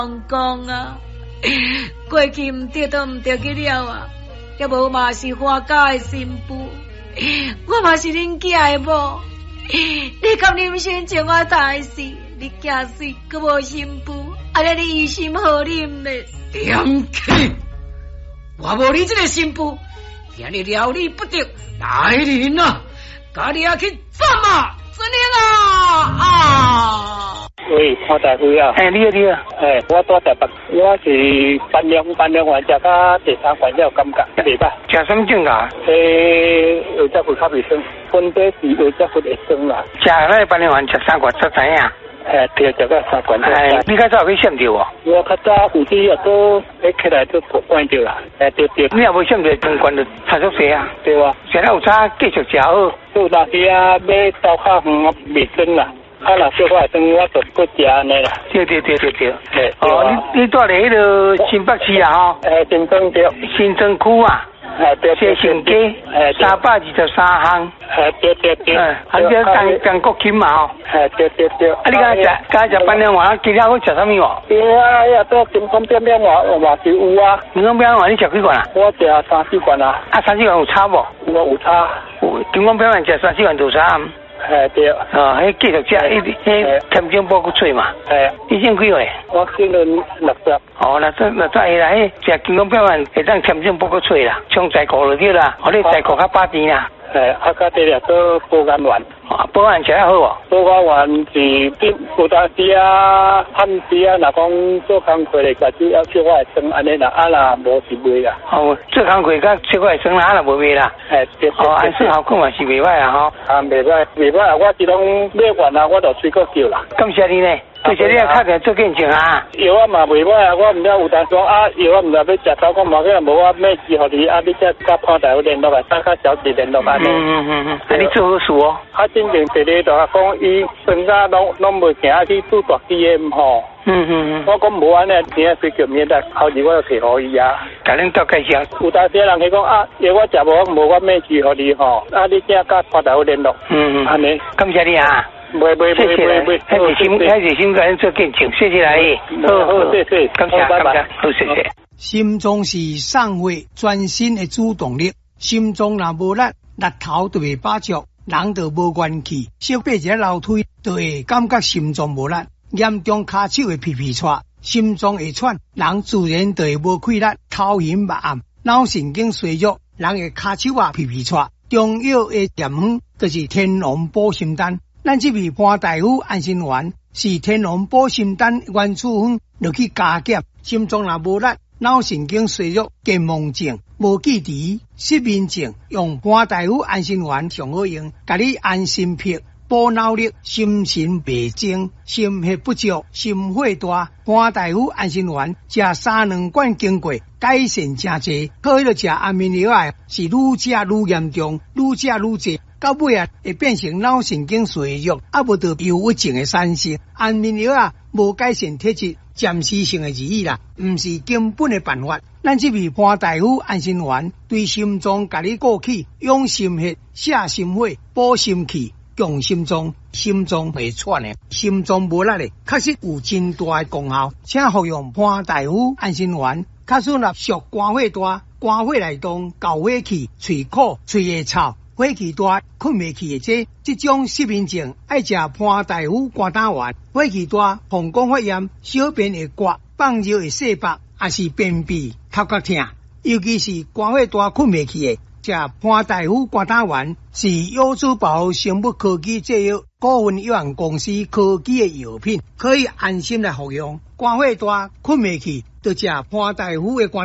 王公啊，过去唔得都唔得去了啊，要无嘛是花家的新妇，我嘛是恁囝的某。你甲恁先将我大死，你惊死，佮无新妇，安尼你于心何忍呢？ 点去！我无你这个新妇，今日料理不得，来人啊！家己也去斩啊！真灵啊！ 喂，潘大夫啊！ 你好。 我住台北，我是办理完食到第三关了，感觉袂歹。 食什么症啊？ 有只会较袂酸，分别是有只会会酸啦。 食那办理完食3罐才知影。 对，食到3罐。 你较早有去闪着哦？ 我较早有时也都起来都关着啦。对。 你也无闪着2罐就差足济啊？ 对啊。 现在有差继续食好。 有那时啊，要走较远袂酸啦。若小可酸，我就搁食安尼啦。对。你住咧迄个新北市啊？吼。新庄对。 新庄区啊。 对。 西城街。323项。对。这江国金嘛吼。 对。 你刚食饭了话，其他好食啥物哦？ 对啊，也都金光边边话是有啊。 金光边边话你食几罐啊？ 我食3-4罐啊。 3-4罐有差无？ 我有差。 金光边边食3-4罐有差。 对。 迄继续食，迄添种补个嘴嘛。你姓几岁？ 我今年60。 60岁啦，迄食金光边边会当添种补个嘴啦，冲在骨就对啦，互你在骨较饱甜啦。 甲第二个保肝丸。 保肝食得好哦。 保肝丸是有当时啊，暗时啊，若讲做工课咧，家己要小可会酸安尼啦，若无是袂啦。 做工课甲小可会酸啦，若无袂啦。 对。 安顺效果嘛是袂歹啊吼。 袂歹，我是拢买完啊，我就随个叫啦。 感谢你呢。对些你也打电做见证啊！ 药啊嘛袂歹啊，我毋知有当说啊，药啊毋知要食到，我无无我咩事互你啊，你才甲潘大夫联络啊，甲小姐联络安尼。 你做好事哦。 真正第二就讲伊身家拢袂行去做大机的吼。我讲无安尼，钱随叫免得后日我就摕互伊啊。 甲恁多介绍。 有当时人去讲啊，药我食无我咩事互你吼，啊你才甲潘大夫联络。安尼， 感谢你啊。谢谢，还是心跟做见证，谢谢来， 好，谢谢， 感谢，好，谢谢。 心脏是送血全身的主动力，心脏若无力，力头就袂把足，人就无元气，小爬一个楼梯就会感觉心脏无力，严重骹手会皮喘，心脏会喘，人自然就会无气力，头晕目暗，脑神经衰弱，人会骹手啊皮喘。中药的验方就是天龙保心丹。咱这味潘大夫安心丸是天龙保心丹原处方，落去加减，心脏若无力、脑神经衰弱、健忘症、无记忆、失眠症，用潘大夫安心丸上好用，甲你安心魄、补脑力、心神袂静、心血不足、心火大。潘大夫安心丸食3-2罐经过，改善真济。靠迄个食安眠药啊，是愈食愈严重，愈食愈济。到尾啊，会变成脑神经衰弱，无得忧郁症的产生。安眠药啊，无改善体质，暂时性的而已啦，毋是根本的办法。咱这味潘大夫安心丸，对心脏甲你顾气，养心血、泻心火、补心气、强心脏，心脏会喘的，心脏无力的，确实有真大的功效。请服用潘大夫安心丸，假使若属肝火大、肝火内动、搞火气、喙苦、喙会臭。火气大、困袂去的这种失眠症，爱食潘大夫肝胆丸。火气大、膀胱发炎、小便会刮、放尿会细白，也是便秘、头壳痛，尤其是肝火大、困袂去的，食潘大夫肝胆丸是优质保生物科技制药股份有限公司科技的药品，可以安心来服用。肝火大、困袂去，就食潘大夫的肝